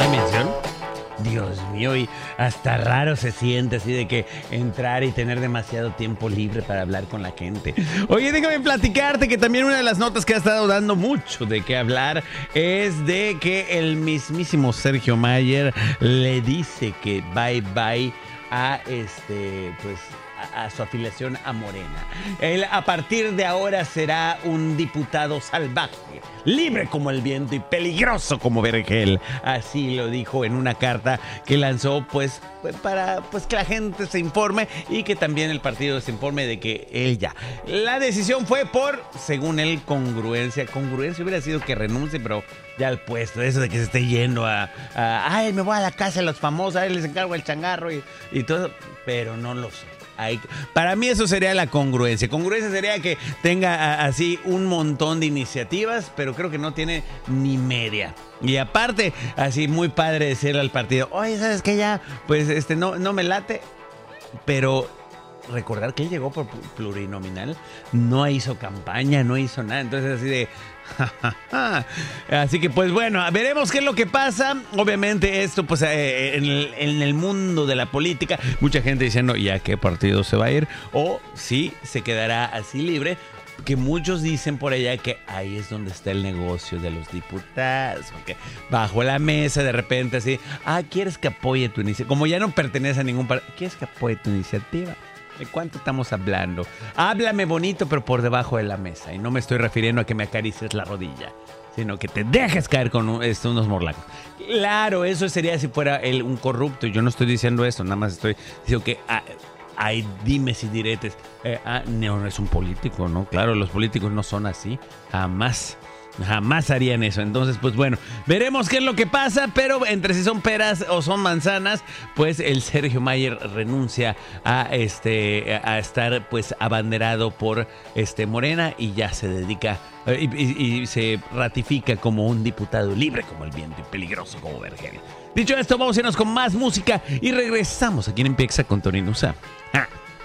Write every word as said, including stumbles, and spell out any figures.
una mención. Dios mío, y hasta raro se siente así de que entrar y tener demasiado tiempo libre para hablar con la gente. Oye, déjame platicarte que también una de las notas que ha estado dando mucho de qué hablar es de que el mismísimo Sergio Mayer le dice que bye bye a este, pues, a, a su afiliación a Morena. Él a partir de ahora será un diputado salvaje, libre como el viento y peligroso como vergel. Así lo dijo en una carta que lanzó, pues, para pues que la gente se informe y que también el partido se informe de que él ya. La decisión fue por, según él, congruencia. Congruencia hubiera sido que renuncie, pero ya al puesto, eso de que se esté yendo a, a ay, me voy a la casa de los famosos, ahí les encargo el changarro y, y todo, pero no lo sé. Hay, para mí eso sería la congruencia. Congruencia sería que tenga a, así un montón de iniciativas, pero creo que no tiene ni media. Y aparte, así muy padre decirle al partido, oye, ¿sabes qué? Ya, pues este no, no me late, pero recordar que él llegó por plurinominal, no hizo campaña, no hizo nada, entonces así de... Así que pues bueno, veremos qué es lo que pasa. Obviamente esto pues eh, en, el, en el mundo de la política, mucha gente diciendo, ¿y a qué partido se va a ir? O si se quedará así libre, que muchos dicen por allá que ahí es donde está el negocio de los diputados, porque bajo la mesa de repente así, ah, ¿quieres que apoye tu iniciativa? Como ya no pertenece a ningún partido, ¿quieres que apoye tu iniciativa? ¿De cuánto estamos hablando? Háblame bonito, pero por debajo de la mesa. Y no me estoy refiriendo a que me acaricies la rodilla, sino que te dejes caer con un, este, unos morlacos. Claro, eso sería si fuera él un corrupto. Yo no estoy diciendo eso, nada más estoy diciendo que ah, hay dimes y diretes. Eh, ah, no, no es un político, ¿no? Claro, los políticos no son así. Jamás. Jamás harían eso. Entonces, pues bueno, veremos qué es lo que pasa, pero entre si son peras o son manzanas, pues el Sergio Mayer renuncia a este a estar pues abanderado por este Morena y ya se dedica y, y, y se ratifica como un diputado libre como el viento y peligroso como vergel. Dicho esto, vamos a irnos con más música y regresamos aquí en Empieza con Tony Nusa. ¡Ah!